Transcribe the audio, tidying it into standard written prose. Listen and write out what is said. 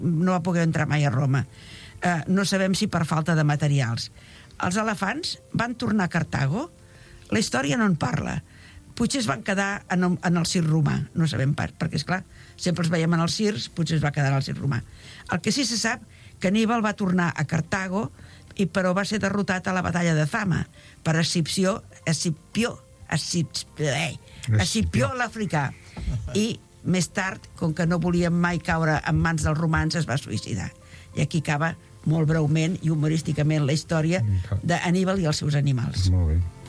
no va poder entrar mai a Roma. No sabem si per falta de materials. Els elefants van tornar a Cartago? La història no en parla. Potser es van quedar en el circ romà, no sabem perquè, esclar, sempre els veiem en els circs, potser es va quedar en el circ romà. El que sí se sap que Anníbal va tornar a Cartago, però va ser derrotat a la batalla de Zama per Escipió l'Africà. I més tard, com que no volien mai caure en mans dels romans, es va suïcidar. I aquí acaba molt breument i humorísticament la història d'Anníbal i els seus animals. Molt bé.